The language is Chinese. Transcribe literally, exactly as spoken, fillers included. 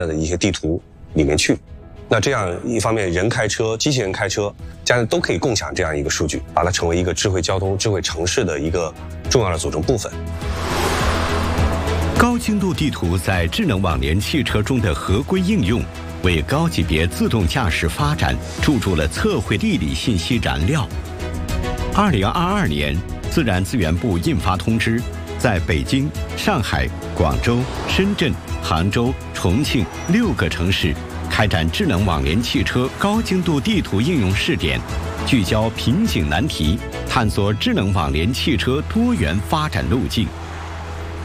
的一些地图里面去。那这样一方面人开车、机器人开车，家人都可以共享这样一个数据，把它成为一个智慧交通、智慧城市的一个重要的组成部分。 高精度地图在智能网联汽车中的合规应用，为高级别自动驾驶发展注入了测绘地理信息燃料。二零二二年，自然资源部印发通知，在北京、上海、广州、深圳、杭州、重庆六个城市开展智能网联汽车高精度地图应用试点，聚焦瓶颈难题，探索智能网联汽车多元发展路径。